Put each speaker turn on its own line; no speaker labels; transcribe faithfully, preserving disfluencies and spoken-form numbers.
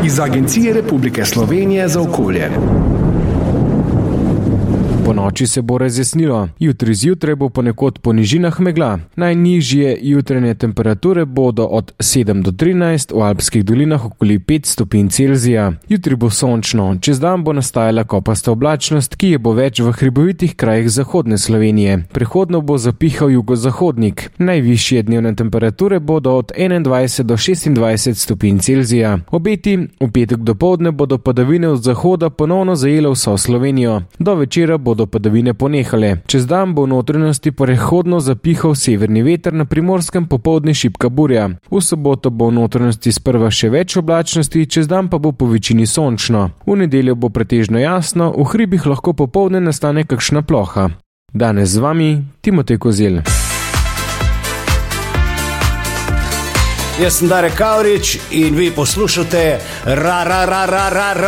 iz Agencije Republike Slovenije za okolje.
Po noči se bo razjasnilo. Jutri zjutraj bo ponekod po nižinah megla. Najnižje jutranje temperature bodo od sedem do trinajst, v alpskih dolinah okoli pet stopinj Celzija. Jutri bo sončno, čez dan bo nastajala kopasta oblačnost, ki je bo več v hribovitih krajih zahodne Slovenije. Prehodno bo zapihal jugozahodnik. Najvišje dnevne temperature bodo od enaindvajset do šestindvajset stopinj Celzija. Obeti v petek dopoldne bodo padavine od zahoda ponovno zajele vso Slovenijo. Do večera bodo do padavine ponehale. Čez dan bo v notranjosti prehodno zapihal severni veter, na Primorskem popoldne šibka burja. V soboto bo v notranjosti sprva še več oblačnosti, čez dan pa bo po večini sončno. V nedeljo bo pretežno jasno, v hribih lahko popoldne nastane kakšna ploha. Danes z vami Timotej Kozelj.
Jaz sem Darek Kavrič in vi poslušate Ra, ra, ra, ra, ra, ra.